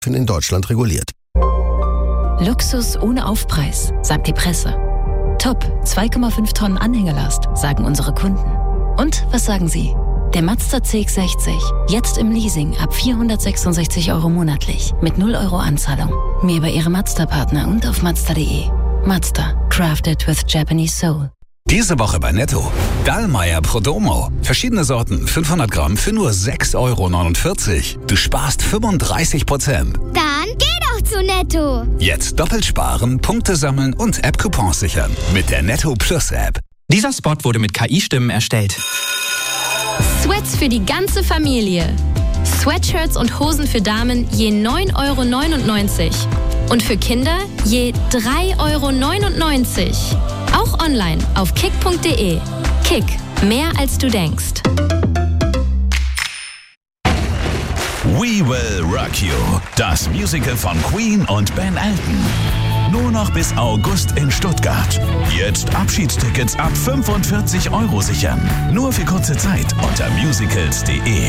in Deutschland reguliert. Luxus ohne Aufpreis, sagt die Presse. Top, 2,5 Tonnen Anhängelast, sagen unsere Kunden. Und was sagen Sie? Der Mazda CX-60, jetzt im Leasing ab 466 € monatlich, mit 0 € Anzahlung. Mehr über Ihre Mazda-Partner und auf Mazda.de. Mazda, crafted with Japanese soul. Diese Woche bei Netto. Dallmayr Prodomo. Verschiedene Sorten, 500 Gramm für nur 6,49 €. Du sparst 35%. Dann geh doch zu Netto. Jetzt doppelt sparen, Punkte sammeln und App-Coupons sichern. Mit der Netto Plus App. Dieser Spot wurde mit KI-Stimmen erstellt. Sweats für die ganze Familie. Sweatshirts und Hosen für Damen je 9,99 € und für Kinder je 3,99 €. Auch online auf kick.de. Kick, mehr als du denkst. We Will Rock You, das Musical von Queen und Ben Elton. Nur noch bis August in Stuttgart. Jetzt Abschiedstickets ab 45 € sichern. Nur für kurze Zeit unter musicals.de.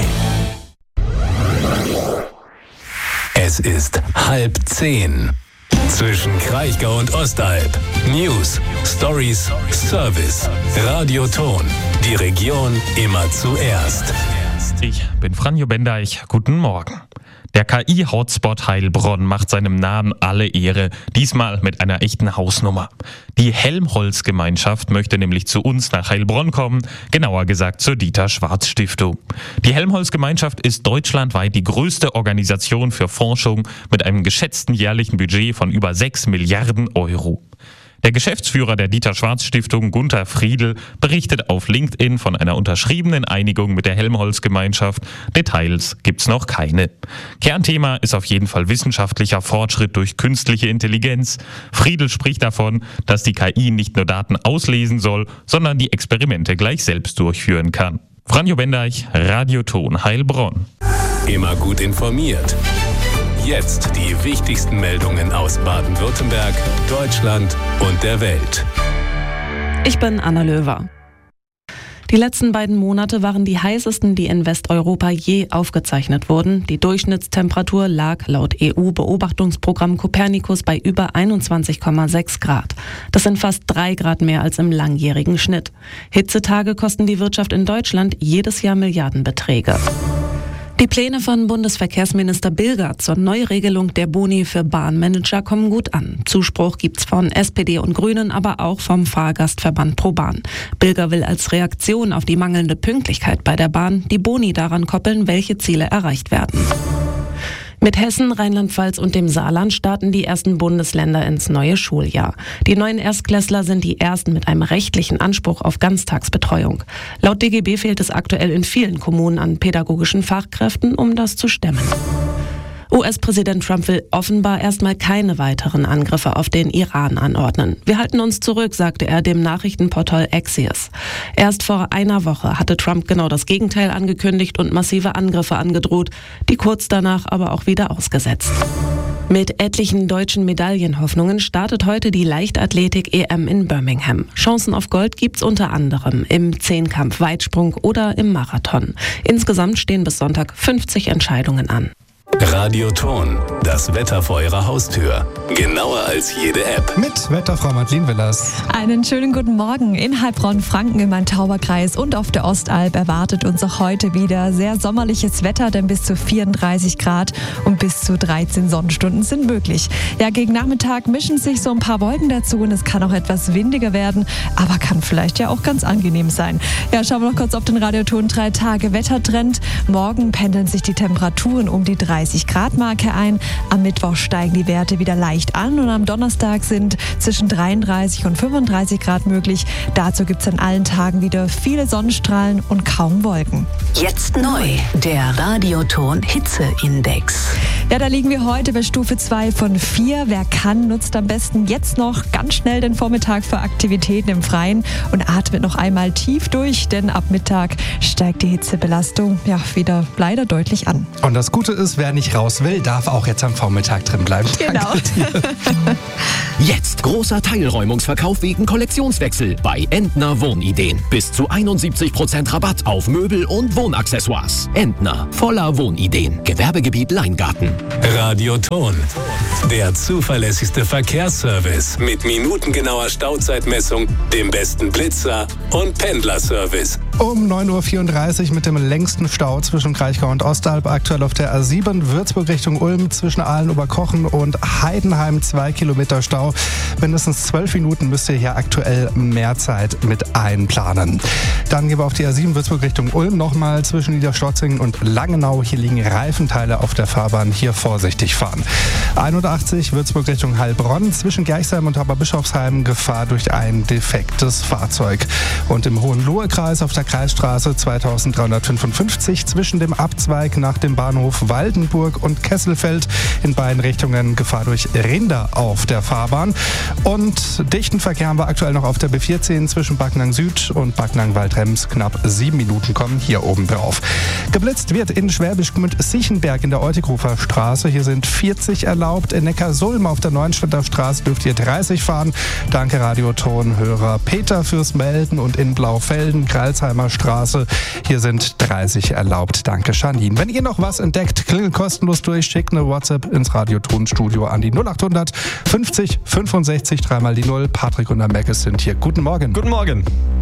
Es ist 9:30. Zwischen Kraichgau und Ostalb. News, Stories, Service. Radioton. Die Region immer zuerst. Ich bin Franjo Bendeich. Guten Morgen. Der KI-Hotspot Heilbronn macht seinem Namen alle Ehre, diesmal mit einer echten Hausnummer. Die Helmholtz-Gemeinschaft möchte nämlich zu uns nach Heilbronn kommen, genauer gesagt zur Dieter-Schwarz-Stiftung. Die Helmholtz-Gemeinschaft ist deutschlandweit die größte Organisation für Forschung mit einem geschätzten jährlichen Budget von über 6 Milliarden €. Der Geschäftsführer der Dieter-Schwarz-Stiftung, Gunther Friedl, berichtet auf LinkedIn von einer unterschriebenen Einigung mit der Helmholtz-Gemeinschaft. Details gibt's noch keine. Kernthema ist auf jeden Fall wissenschaftlicher Fortschritt durch künstliche Intelligenz. Friedl spricht davon, dass die KI nicht nur Daten auslesen soll, sondern die Experimente gleich selbst durchführen kann. Franjo Bendeich, Radioton Heilbronn. Immer gut informiert. Jetzt die wichtigsten Meldungen aus Baden-Württemberg, Deutschland und der Welt. Ich bin Anna Löwer. Die letzten beiden Monate waren die heißesten, die in Westeuropa je aufgezeichnet wurden. Die Durchschnittstemperatur lag laut EU-Beobachtungsprogramm Copernicus bei über 21,6 Grad. Das sind fast 3 Grad mehr als im langjährigen Schnitt. Hitzetage kosten die Wirtschaft in Deutschland jedes Jahr Milliardenbeträge. Die Pläne von Bundesverkehrsminister Bilger zur Neuregelung der Boni für Bahnmanager kommen gut an. Zuspruch gibt's von SPD und Grünen, aber auch vom Fahrgastverband ProBahn. Bilger will als Reaktion auf die mangelnde Pünktlichkeit bei der Bahn die Boni daran koppeln, welche Ziele erreicht werden. Mit Hessen, Rheinland-Pfalz und dem Saarland starten die ersten Bundesländer ins neue Schuljahr. Die neuen Erstklässler sind die ersten mit einem rechtlichen Anspruch auf Ganztagsbetreuung. Laut DGB fehlt es aktuell in vielen Kommunen an pädagogischen Fachkräften, um das zu stemmen. US-Präsident Trump will offenbar erstmal keine weiteren Angriffe auf den Iran anordnen. Wir halten uns zurück, sagte er dem Nachrichtenportal Axios. Erst vor einer Woche hatte Trump genau das Gegenteil angekündigt und massive Angriffe angedroht, die kurz danach aber auch wieder ausgesetzt. Mit etlichen deutschen Medaillenhoffnungen startet heute die Leichtathletik-EM in Birmingham. Chancen auf Gold gibt's unter anderem im Zehnkampf, Weitsprung oder im Marathon. Insgesamt stehen bis Sonntag 50 Entscheidungen an. Radioton, das Wetter vor Ihrer Haustür. Genauer als jede App. Mit Wetterfrau Madeleine Willers. Einen schönen guten Morgen. In Heilbronn, Franken, im Main-Tauber-Kreis und auf der Ostalb erwartet uns auch heute wieder sehr sommerliches Wetter, denn bis zu 34 Grad und bis zu 13 Sonnenstunden sind möglich. Ja, gegen Nachmittag mischen sich so ein paar Wolken dazu und es kann auch etwas windiger werden, aber kann vielleicht ja auch ganz angenehm sein. Ja, schauen wir noch kurz auf den Radioton 3 Tage Wettertrend. Morgen pendeln sich die Temperaturen um die 30 Grad Marke ein. Am Mittwoch steigen die Werte wieder leicht an und am Donnerstag sind zwischen 33 und 35 Grad möglich. Dazu gibt es an allen Tagen wieder viele Sonnenstrahlen und kaum Wolken. Jetzt neu, der Radioton Hitzeindex. Ja, da liegen wir heute bei Stufe 2 von 4. Wer kann, nutzt am besten jetzt noch ganz schnell den Vormittag für Aktivitäten im Freien und atmet noch einmal tief durch, denn ab Mittag steigt die Hitzebelastung ja wieder leider deutlich an. Und das Gute ist, wer nicht raus will, darf auch jetzt am Vormittag drin bleiben. Genau. Jetzt großer Teilräumungsverkauf wegen Kollektionswechsel bei Entner Wohnideen. Bis zu 71% Rabatt auf Möbel und Wohnaccessoires. Entner, voller Wohnideen. Gewerbegebiet Leingarten. Radioton. Der zuverlässigste Verkehrsservice mit minutengenauer Stauzeitmessung, dem besten Blitzer und Pendlerservice. Um 9.34 Uhr mit dem längsten Stau zwischen Kraichgau und Ostalb, aktuell auf der A7 Würzburg Richtung Ulm, zwischen Ahlen-Oberkochen und Heidenheim 2 Kilometer Stau. Mindestens 12 Minuten müsst ihr hier aktuell mehr Zeit mit einplanen. Dann gehen wir auf die A7 Würzburg Richtung Ulm, nochmal zwischen Niederstotzingen und Langenau. Hier liegen Reifenteile auf der Fahrbahn, hier vorsichtig fahren. 81 Würzburg Richtung Heilbronn, zwischen Gerchsheim und Haberbischofsheim Gefahr durch ein defektes Fahrzeug. Und im Hohenlohe-Kreis auf der Kreisstraße 2355 zwischen dem Abzweig nach dem Bahnhof Waldenburg und Kesselfeld in beiden Richtungen Gefahr durch Rinder auf der Fahrbahn. Und dichten Verkehr haben wir aktuell noch auf der B14 zwischen Backnang Süd und Backnang Waldrems. Knapp 7 Minuten kommen hier oben drauf. Geblitzt wird in Schwäbisch Gmünd-Sichenberg in der Eutighofer Straße. Hier sind 40 erlaubt. In Neckarsulm auf der Neuenstädter Straße dürft ihr 30 fahren. Danke Radioton-Hörer Peter fürs Melden. Und in Blaufelden, Kreilsheimer Straße, hier sind 30 erlaubt. Danke Janine. Wenn ihr noch was entdeckt, klingelt kostenlos durch, schickt eine WhatsApp ins Radioton-Studio an die 0800 50 65 3 mal die 0. Patrick und der Mac sind hier. Guten Morgen. Guten Morgen.